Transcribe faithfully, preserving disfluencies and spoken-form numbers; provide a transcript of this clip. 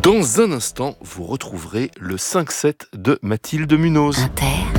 Dans un instant, vous retrouverez le cinq sept de Mathilde Munoz. Inter.